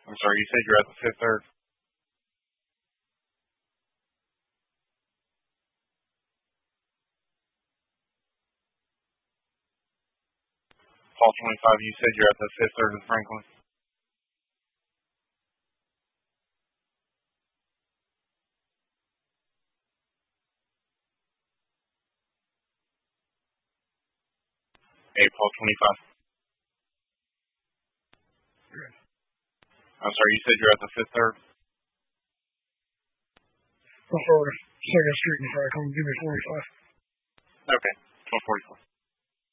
I'm sorry, you said you're at the Fifth Third? Paul 25, you said you're at the Fifth Third in Franklin? Hey, Paul 25. I'm sorry, you said you're at the Fifth Third? I'll start with 2nd Street in Franklin. Give me 45. Okay, 1244.